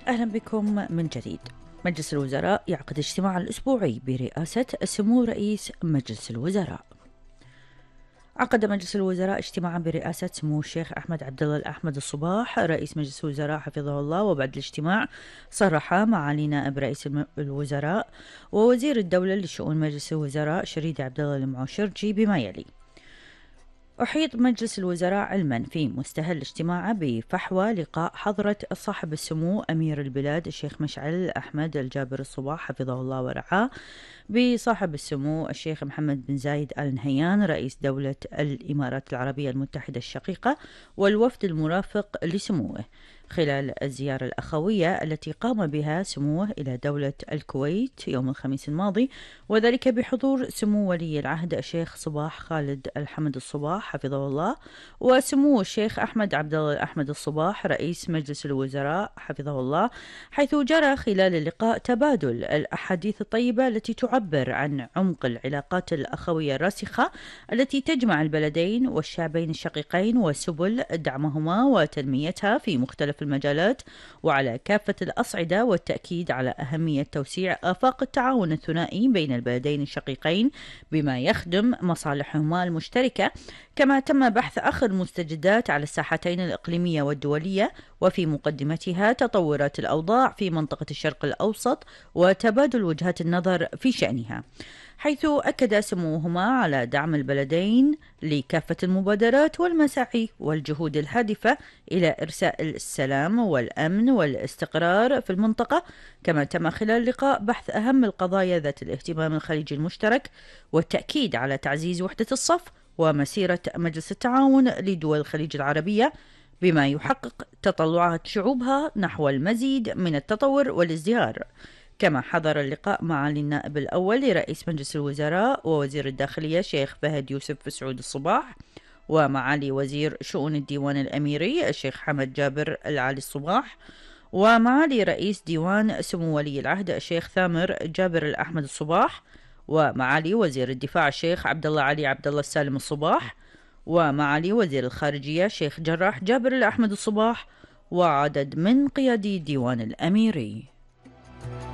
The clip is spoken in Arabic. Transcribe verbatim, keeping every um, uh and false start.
أهلا بكم من جديد. مجلس الوزراء يعقد اجتماعا الأسبوعي برئاسة سمو رئيس مجلس الوزراء. عقد مجلس الوزراء اجتماعا برئاسة سمو الشيخ أحمد عبد الله الأحمد الصباح رئيس مجلس الوزراء حفظه الله، وبعد الاجتماع صرح معالي نائب رئيس الوزراء ووزير الدولة لشؤون مجلس الوزراء شريدة عبد الله المعشرجي بما يلي: أحيط مجلس الوزراء علما في مستهل الاجتماع بفحوى لقاء حضرة صاحب السمو أمير البلاد الشيخ مشعل أحمد الجابر الصباح حفظه الله ورعاه بصاحب السمو الشيخ محمد بن زايد آل نهيان رئيس دولة الإمارات العربية المتحدة الشقيقة والوفد المرافق لسموه خلال الزيارة الأخوية التي قام بها سموه إلى دولة الكويت يوم الخميس الماضي، وذلك بحضور سمو ولي العهد الشيخ صباح خالد الحمد الصباح حفظه الله وسمو الشيخ أحمد عبد الله الأحمد الصباح رئيس مجلس الوزراء حفظه الله، حيث جرى خلال اللقاء تبادل الأحاديث الطيبة التي تعبر عن عمق العلاقات الأخوية الراسخة التي تجمع البلدين والشعبين الشقيقين وسبل دعمهما وتنميتها في مختلف المجالات وعلى كافة الأصعدة، والتأكيد على أهمية توسيع آفاق التعاون الثنائي بين البلدين الشقيقين بما يخدم مصالحهما المشتركة. كما تم بحث آخر المستجدات على الساحتين الإقليمية والدولية، وفي مقدمتها تطورات الأوضاع في منطقة الشرق الأوسط وتبادل وجهات النظر في شأنها، حيث أكد سموهما على دعم البلدين لكافة المبادرات والمساعي والجهود الهادفة إلى إرساء السلام والأمن والاستقرار في المنطقة. كما تم خلال اللقاء بحث أهم القضايا ذات الاهتمام الخليجي المشترك، والتأكيد على تعزيز وحدة الصف ومسيرة مجلس التعاون لدول الخليج العربية بما يحقق تطلعات شعوبها نحو المزيد من التطور والازدهار. كما حضر اللقاء معالي النائب الأول لرئيس مجلس الوزراء ووزير الداخلية شيخ فهد يوسف سعود الصباح، ومعالي وزير شؤون الديوان الأميري الشيخ حمد جابر العالي الصباح، ومعالي رئيس ديوان سمو ولي العهد الشيخ ثامر جابر الأحمد الصباح، ومعالي وزير الدفاع الشيخ عبد الله علي عبد الله السالم الصباح، ومعالي وزير الخارجية شيخ جراح جابر الأحمد الصباح، وعدد من قيادي الديوان الأميري.